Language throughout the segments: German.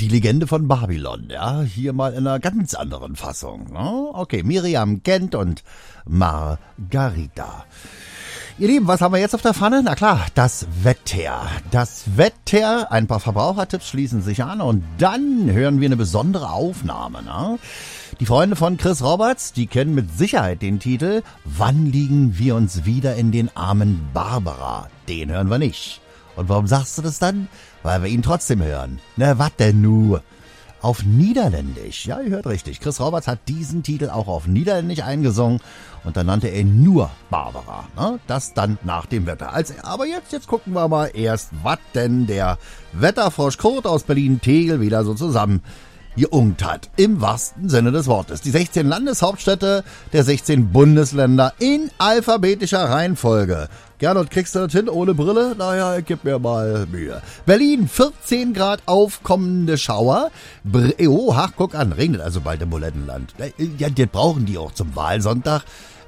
Die Legende von Babylon, ja, hier mal in einer ganz anderen Fassung. Ne? Okay, Miriam Kent und Margarita. Ihr Lieben, was haben wir jetzt auf der Pfanne? Na klar, das Wetter. Das Wetter, ein paar Verbrauchertipps schließen sich an und dann hören wir eine besondere Aufnahme. Ne? Die Freunde von Chris Roberts, die kennen mit Sicherheit den Titel Wann liegen wir uns wieder in den Armen Barbara? Den hören wir nicht. Und warum sagst du das dann? Weil wir ihn trotzdem hören. Na, wat denn nu? Auf Niederländisch. Ja, ihr hört richtig. Chris Roberts hat diesen Titel auch auf Niederländisch eingesungen und dann nannte er nur Barbara. Ne? Das dann nach dem Wetter. Aber jetzt gucken wir mal erst, was denn der Wetterfrosch Kurt aus Berlin-Tegel wieder so zusammen geungt hat. Im wahrsten Sinne des Wortes. Die 16 Landeshauptstädte der 16 Bundesländer in alphabetischer Reihenfolge. Gernot, kriegst du das hin ohne Brille? Naja, gib mir mal Mühe. Berlin, 14 Grad aufkommende Schauer. Guck an, regnet also bald im Bulettenland. Ja, das brauchen die auch zum Wahlsonntag.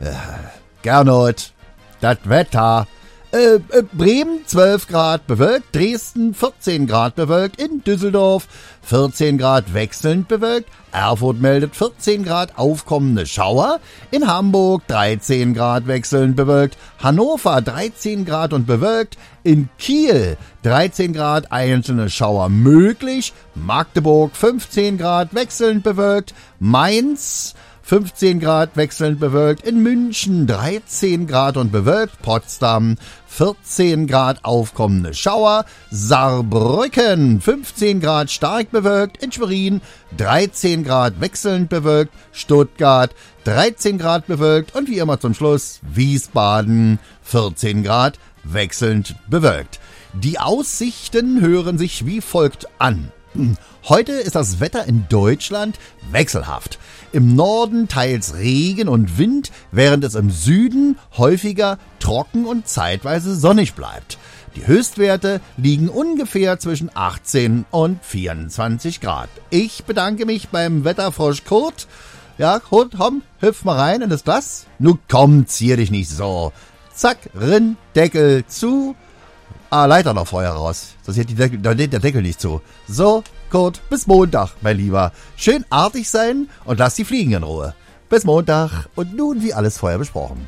Gernot, das Wetter. Bremen 12 Grad bewölkt, Dresden 14 Grad bewölkt, in Düsseldorf 14 Grad wechselnd bewölkt, Erfurt meldet 14 Grad aufkommende Schauer, in Hamburg 13 Grad wechselnd bewölkt, Hannover 13 Grad und bewölkt, in Kiel 13 Grad einzelne Schauer möglich, Magdeburg 15 Grad wechselnd bewölkt, Mainz 15 Grad wechselnd bewölkt, in München 13 Grad und bewölkt, Potsdam 14 Grad aufkommende Schauer, Saarbrücken 15 Grad stark bewölkt, in Schwerin 13 Grad wechselnd bewölkt, Stuttgart 13 Grad bewölkt und wie immer zum Schluss Wiesbaden 14 Grad wechselnd bewölkt. Die Aussichten hören sich wie folgt an. Heute ist das Wetter in Deutschland wechselhaft. Im Norden teils Regen und Wind, während es im Süden häufiger trocken und zeitweise sonnig bleibt. Die Höchstwerte liegen ungefähr zwischen 18 und 24 Grad. Ich bedanke mich beim Wetterfrosch Kurt. Ja, Kurt, komm, hüpf mal rein in das Glas. Nu komm, zier dich nicht so. Zack, Rinn, Deckel zu. Leiter noch Feuer raus. Sonst geht der Deckel nicht zu. So, Kurt, bis Montag, mein Lieber. Schön artig sein und lass die Fliegen in Ruhe. Bis Montag und nun wie alles vorher besprochen.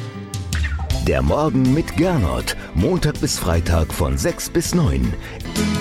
Der Morgen mit Gernot. Montag bis Freitag von 6 bis 9.